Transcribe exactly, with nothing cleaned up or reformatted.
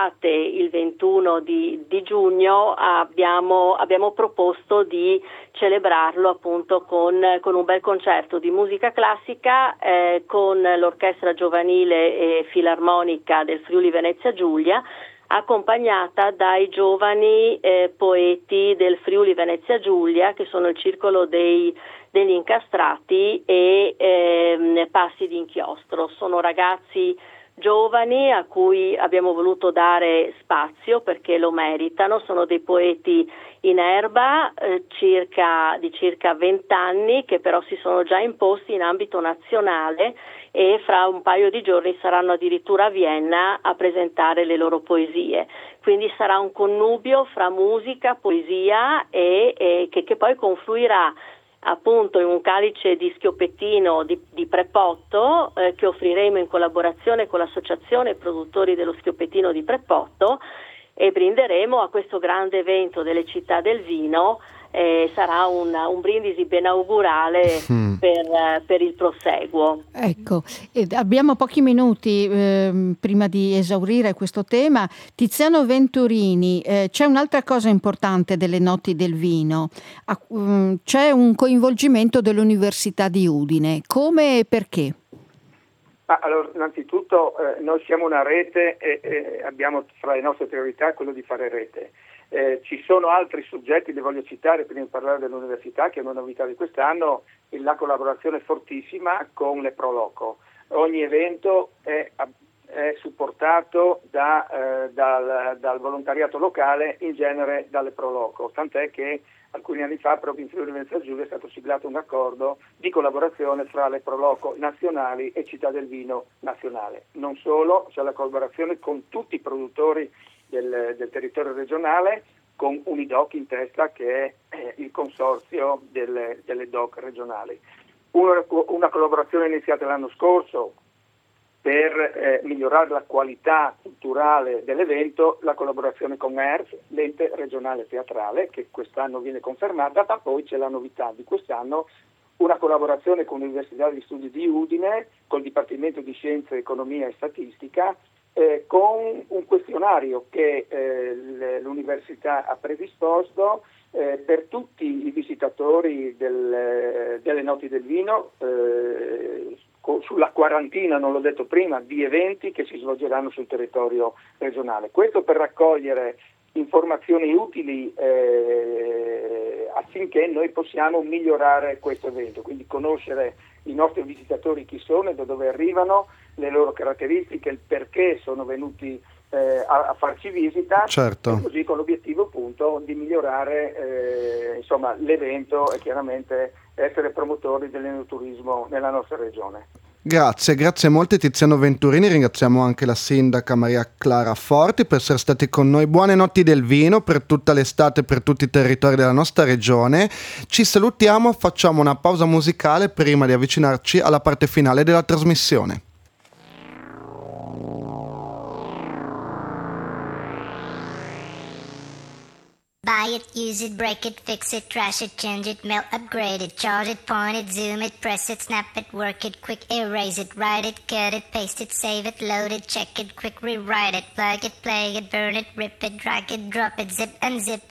d'estate il ventuno di, di giugno abbiamo, abbiamo proposto di celebrarlo appunto con, con un bel concerto di musica classica eh, con l'Orchestra Giovanile e Filarmonica del Friuli Venezia Giulia, accompagnata dai giovani eh, poeti del Friuli Venezia Giulia, che sono il Circolo dei, degli Incastrati e eh, Passi d'Inchiostro. Sono ragazzi giovani a cui abbiamo voluto dare spazio perché lo meritano, sono dei poeti in erba eh, circa, di circa vent'anni, che però si sono già imposti in ambito nazionale e fra un paio di giorni saranno addirittura a Vienna a presentare le loro poesie. Quindi sarà un connubio fra musica, poesia e, e che, che poi confluirà appunto in un calice di schioppettino di, di Prepotto eh, che offriremo in collaborazione con l'associazione produttori dello schioppettino di Prepotto, e brinderemo a questo grande evento delle città del vino. Eh, sarà un, un brindisi benaugurale mm. per, per il proseguo. Ecco, eh, abbiamo pochi minuti eh, prima di esaurire questo tema. Tiziano Venturini, eh, c'è un'altra cosa importante delle notti del vino, ah, um, c'è un coinvolgimento dell'Università di Udine. Come e perché? Ah, allora, innanzitutto eh, noi siamo una rete e, e abbiamo fra le nostre priorità quello di fare rete. Eh, ci sono altri soggetti, li voglio citare prima di parlare dell'università, che è una novità di quest'anno, la collaborazione fortissima con le Proloco. Ogni evento è, è supportato da, eh, dal, dal volontariato locale, in genere dalle Proloco, tant'è che alcuni anni fa proprio in Friuli Venezia Giulia è stato siglato un accordo di collaborazione fra le Proloco nazionali e Città del Vino nazionale. Non solo, c'è la collaborazione con tutti i produttori Del, del territorio regionale, con Unidoc in testa, che è eh, il consorzio delle, delle D O C regionali. Una, una collaborazione iniziata l'anno scorso per eh, migliorare la qualità culturale dell'evento, la collaborazione con E R F, l'ente regionale teatrale, che quest'anno viene confermata, ma poi c'è la novità di quest'anno, una collaborazione con l'Università degli Studi di Udine, col Dipartimento di Scienze, Economia e Statistica, Eh, con un questionario che eh, l'università ha predisposto eh, per tutti i visitatori del, delle notti del vino, eh, co- sulla quarantina, non l'ho detto prima, di eventi che si svolgeranno sul territorio regionale. Questo per raccogliere informazioni utili eh, affinché noi possiamo migliorare questo evento, quindi conoscere i nostri visitatori chi sono e da dove arrivano, le loro caratteristiche, il perché sono venuti eh, a, a farci visita, certo. E così con l'obiettivo appunto di migliorare eh, insomma, l'evento e chiaramente essere promotori dell'enoturismo nella nostra regione. Grazie, grazie molte Tiziano Venturini, ringraziamo anche la sindaca Maria Clara Forti per essere stati con noi. Buone notti del vino per tutta l'estate, per tutti i territori della nostra regione. Ci salutiamo, facciamo una pausa musicale prima di avvicinarci alla parte finale della trasmissione. Buy it, use it, break it, fix it, trash it, change it, melt, upgrade it, charge it, point it, zoom it, press it, snap it, work it, quick erase it, write it, cut it, paste it, save it, load it, check it, quick rewrite it, plug it, play it, burn it, rip it, drag it, drop it, zip unzip